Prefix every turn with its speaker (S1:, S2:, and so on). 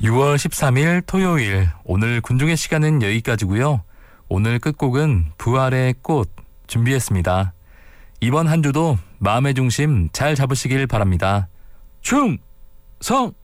S1: 6월 13일 토요일, 오늘 군중의 시간은 여기까지고요. 오늘 끝곡은 부활의 꽃 준비했습니다. 이번 한 주도 마음의 중심 잘 잡으시길 바랍니다. 충성!